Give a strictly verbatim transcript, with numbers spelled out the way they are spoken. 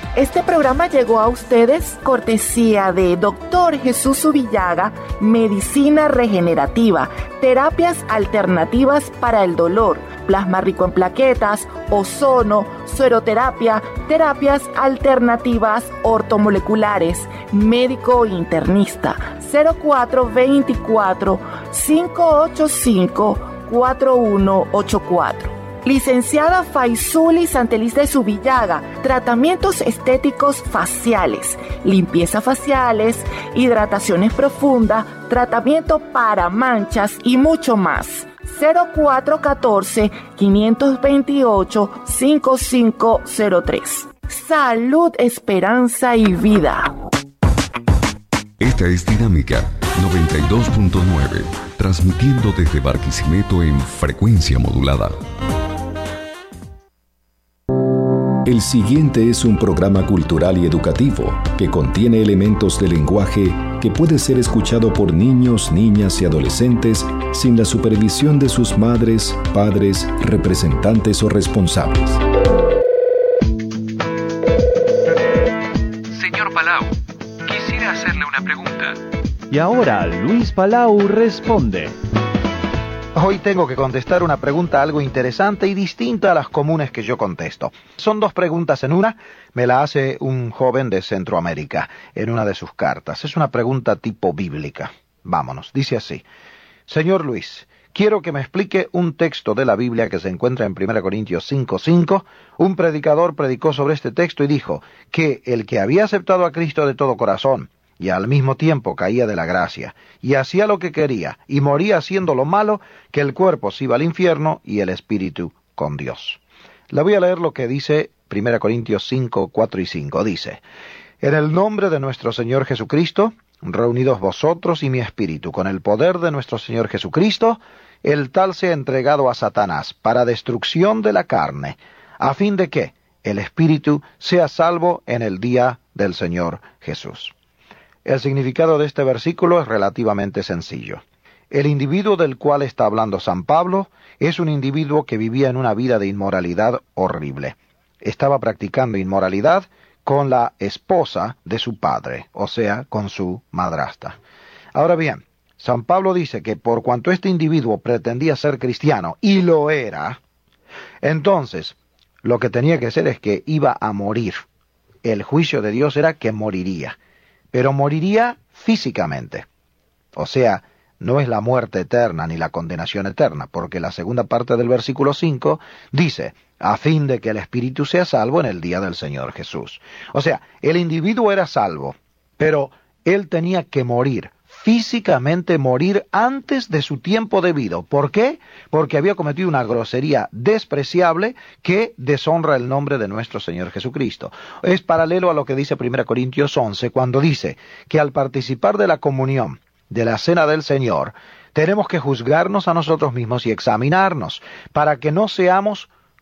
Este programa llegó a ustedes cortesía de Doctor Jesús Subillaga, Medicina Regenerativa, Terapias Alternativas para el Dolor, Plasma Rico en Plaquetas, Ozono, Sueroterapia, Terapias Alternativas Ortomoleculares, Médico Internista, cero cuatro veinticuatro, cinco ocho cinco, cuatro uno ocho cuatro. Licenciada Faizuli Santeliz de Subillaga, tratamientos estéticos faciales, limpieza faciales, hidrataciones profundas, tratamiento para manchas y mucho más. cero cuatro uno cuatro, cinco dos ocho, cinco cinco cero tres. Salud, esperanza y vida. Esta es Dinámica noventa y dos punto nueve, transmitiendo desde Barquisimeto en frecuencia modulada. El siguiente es un programa cultural y educativo que contiene elementos de lenguaje que puede ser escuchado por niños, niñas y adolescentes sin la supervisión de sus madres, padres, representantes o responsables. Señor Palau, quisiera hacerle una pregunta. Y ahora Luis Palau responde. Hoy tengo que contestar una pregunta algo interesante y distinta a las comunes que yo contesto. Son dos preguntas en una. Me la hace un joven de Centroamérica en una de sus cartas. Es una pregunta tipo bíblica. Vámonos, dice así. Señor Luis, quiero que me explique un texto de la Biblia que se encuentra en primera Corintios cinco cinco. Un predicador predicó sobre este texto y dijo que el que había aceptado a Cristo de todo corazón y al mismo tiempo caía de la gracia, y hacía lo que quería, y moría haciendo lo malo, que el cuerpo se iba al infierno y el espíritu con Dios. Le voy a leer lo que dice primera Corintios cinco, cuatro y cinco. Dice, en el nombre de nuestro Señor Jesucristo, reunidos vosotros y mi espíritu, con el poder de nuestro Señor Jesucristo, el tal sea entregado a Satanás, para destrucción de la carne, a fin de que el espíritu sea salvo en el día del Señor Jesús. El significado de este versículo es relativamente sencillo. El individuo del cual está hablando San Pablo es un individuo que vivía en una vida de inmoralidad horrible. Estaba practicando inmoralidad con la esposa de su padre, o sea, con su madrastra. Ahora bien, San Pablo dice que por cuanto este individuo pretendía ser cristiano, y lo era, entonces lo que tenía que hacer es que iba a morir. El juicio de Dios era que moriría. Pero moriría físicamente. O sea, no es la muerte eterna ni la condenación eterna, porque la segunda parte del versículo cinco dice, a fin de que el espíritu sea salvo en el día del Señor Jesús. O sea, el individuo era salvo, pero él tenía que morir, físicamente morir antes de su tiempo debido. ¿Por qué? Porque había cometido una grosería despreciable que deshonra el nombre de nuestro Señor Jesucristo. Es paralelo a lo que dice primera Corintios once, cuando dice que al participar de la comunión, de la cena del Señor, tenemos que juzgarnos a nosotros mismos y examinarnos, para que no seamos